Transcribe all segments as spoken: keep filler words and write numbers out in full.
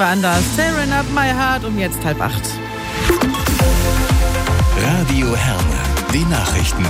Anders. Tearing Up My Heart um jetzt halb acht. Radio Herne, die Nachrichten.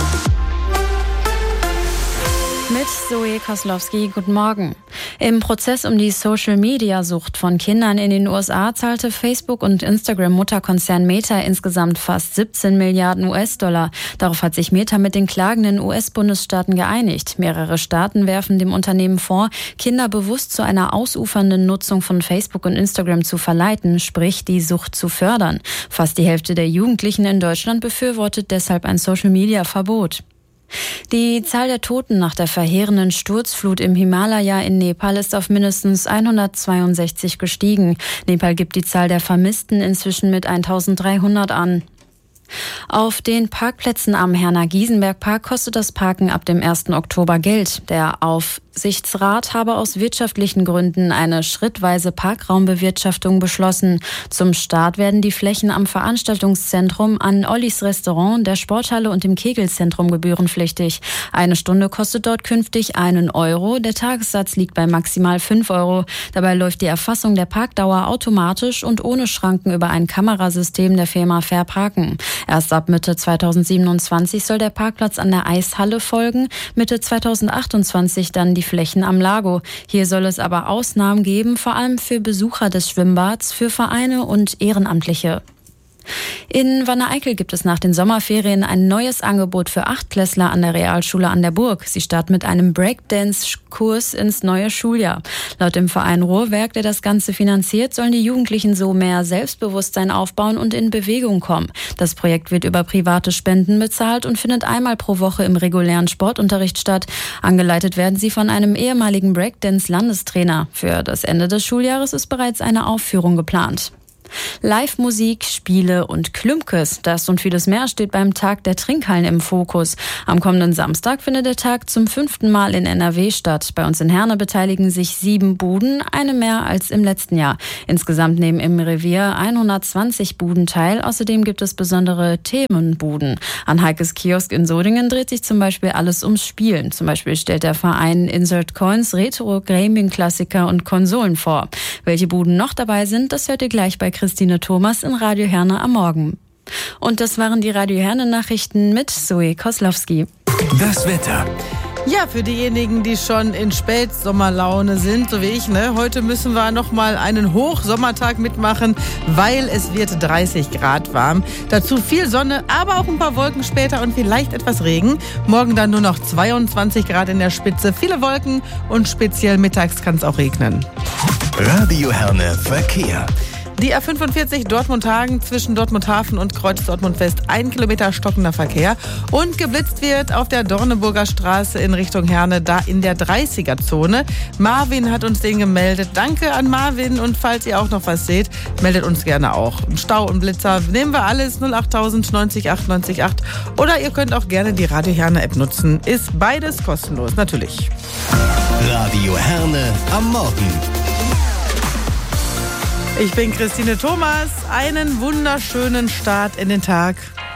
Mit Zoe Koslowski, guten Morgen. Im Prozess um die Social-Media-Sucht von Kindern in den U S A zahlte Facebook- und Instagram-Mutterkonzern Meta insgesamt fast siebzehn Milliarden U S-Dollar. Darauf hat sich Meta mit den klagenden U S-Bundesstaaten geeinigt. Mehrere Staaten werfen dem Unternehmen vor, Kinder bewusst zu einer ausufernden Nutzung von Facebook und Instagram zu verleiten, sprich die Sucht zu fördern. Fast die Hälfte der Jugendlichen in Deutschland befürwortet deshalb ein Social-Media-Verbot. Die Zahl der Toten nach der verheerenden Sturzflut im Himalaya in Nepal ist auf mindestens hundertzweiundsechzig gestiegen. Nepal gibt die Zahl der Vermissten inzwischen mit eintausenddreihundert an. Auf den Parkplätzen am Herner-Giesenberg-Park kostet das Parken ab dem ersten Oktober Geld. Der Aufsichtsrat habe aus wirtschaftlichen Gründen eine schrittweise Parkraumbewirtschaftung beschlossen. Zum Start werden die Flächen am Veranstaltungszentrum, an Ollis Restaurant, der Sporthalle und dem Kegelzentrum gebührenpflichtig. Eine Stunde kostet dort künftig einen Euro. Der Tagessatz liegt bei maximal fünf Euro. Dabei läuft die Erfassung der Parkdauer automatisch und ohne Schranken über ein Kamerasystem der Firma Fair Parken. Erst ab Mitte zweitausendsiebenundzwanzig soll der Parkplatz an der Eishalle folgen, Mitte zweitausendachtundzwanzig dann die Flächen am Lago. Hier soll es aber Ausnahmen geben, vor allem für Besucher des Schwimmbads, für Vereine und Ehrenamtliche. In Wanne-Eickel gibt es nach den Sommerferien ein neues Angebot für Achtklässler an der Realschule an der Burg. Sie starten mit einem Breakdance-Kurs ins neue Schuljahr. Laut dem Verein Ruhrwerk, der das Ganze finanziert, sollen die Jugendlichen so mehr Selbstbewusstsein aufbauen und in Bewegung kommen. Das Projekt wird über private Spenden bezahlt und findet einmal pro Woche im regulären Sportunterricht statt. Angeleitet werden sie von einem ehemaligen Breakdance-Landestrainer. Für das Ende des Schuljahres ist bereits eine Aufführung geplant. Live-Musik, Spiele und Klümpkes, das und vieles mehr steht beim Tag der Trinkhallen im Fokus. Am kommenden Samstag findet der Tag zum fünften Mal in N R W statt. Bei uns in Herne beteiligen sich sieben Buden, eine mehr als im letzten Jahr. Insgesamt nehmen im Revier hundertzwanzig Buden teil. Außerdem gibt es besondere Themenbuden. An Heikes Kiosk in Sodingen dreht sich zum Beispiel alles ums Spielen. Zum Beispiel stellt der Verein Insert Coins Retro-Gaming-Klassiker und Konsolen vor. Welche Buden noch dabei sind, das hört ihr gleich bei Christine Thomas in Radio Herne am Morgen. Und das waren die Radio Herne Nachrichten mit Zoe Koslowski. Das Wetter. Ja, für diejenigen, die schon in Spätsommerlaune sind, so wie ich, ne, heute müssen wir noch mal einen Hochsommertag mitmachen, weil es wird dreißig Grad warm. Dazu viel Sonne, aber auch ein paar Wolken später und vielleicht etwas Regen. Morgen dann nur noch zweiundzwanzig Grad in der Spitze, viele Wolken und speziell mittags kann es auch regnen. Radio Herne Verkehr. Die A fünfundvierzig Dortmund-Hagen zwischen Dortmund-Hafen und Kreuz Dortmund-West, ein Kilometer stockender Verkehr. Und geblitzt wird auf der Dorneburger Straße in Richtung Herne, da in der dreißiger-Zone. Marvin hat uns den gemeldet. Danke an Marvin und falls ihr auch noch was seht, meldet uns gerne auch. Stau und Blitzer nehmen wir alles, null achttausend neunzig acht neunzig acht. Oder ihr könnt auch gerne die Radio Herne App nutzen. Ist beides kostenlos, natürlich. Radio Herne am Morgen. Ich bin Christine Thomas. Einen wunderschönen Start in den Tag.